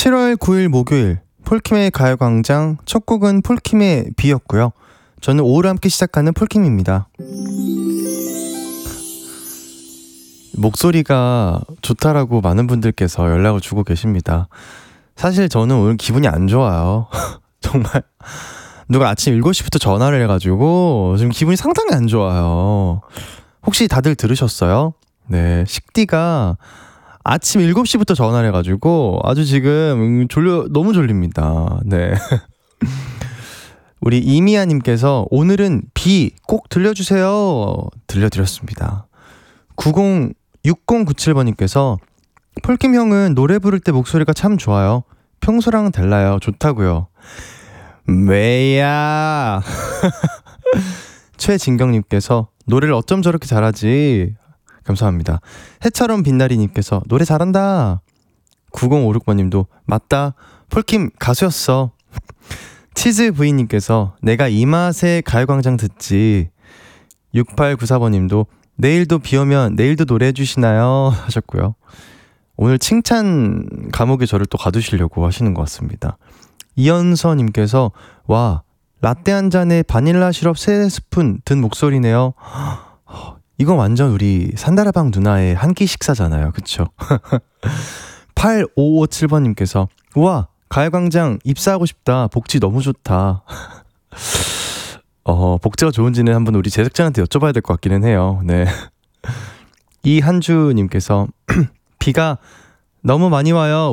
7월 9일 목요일 폴킴의 가요광장 첫 곡은 폴킴의 비였고요. 저는 오후를 함께 시작하는 폴킴입니다. 목소리가 좋다라고 많은 분들께서 연락을 주고 계십니다. 사실 저는 오늘 기분이 안 좋아요. 정말 누가 아침 7시부터 전화를 해가지고 지금 기분이 상당히 안 좋아요. 혹시 다들 들으셨어요? 네, 식디가 아침 7시부터 전화를 해가지고 아주 지금 너무 졸립니다. 네. 우리 이미아님께서 오늘은 비 꼭 들려주세요. 들려드렸습니다. 6097번님께서 폴킴 형은 노래 부를 때 목소리가 참 좋아요. 평소랑은 달라요. 좋다고요. 왜야. 최진경님께서 노래를 어쩜 저렇게 잘하지. 감사합니다. 해처럼 빛나리님께서 노래 잘한다. 9056번님도 맞다. 폴킴 가수였어. 치즈브이님께서 내가 이 맛에 가요광장 듣지. 6894번님도 내일도 비 오면 내일도 노래해 주시나요? 하셨고요. 오늘 칭찬 감옥에 저를 또 가두시려고 하시는 것 같습니다. 이연서님께서 와 라떼 한 잔에 바닐라 시럽 3스푼 든 목소리네요. 이건 완전 우리 산다라방 누나의 한 끼 식사잖아요. 그쵸? 8557번님께서 우와 가요광장 입사하고 싶다. 복지 너무 좋다. 복지가 좋은지는 한번 우리 제작진한테 여쭤봐야 될 것 같기는 해요. 네. 이한주님께서 비가 너무 많이 와요.